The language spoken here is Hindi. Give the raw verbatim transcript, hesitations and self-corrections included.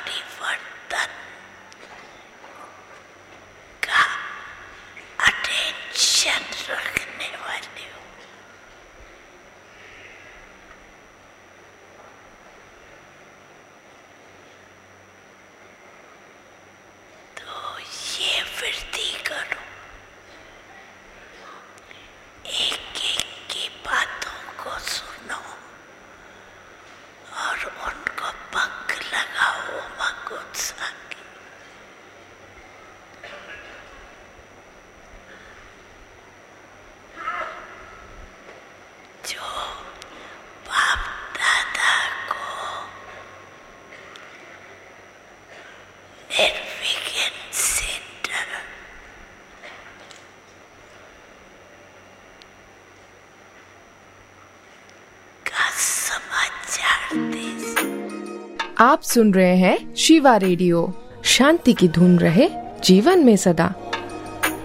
परिवर्तन का अटेंशन रखने वाली हूँ। तो ये वृद्धि करो, एक एक की बातों को सुनो और उनको पंख लगाओ उमंग उत्साह के। जो बाप दादा को निर्विघ्न सेंटर का समाचार दे। आप सुन रहे हैं शिवा रेडियो। शांति की धुन रहे जीवन में सदा।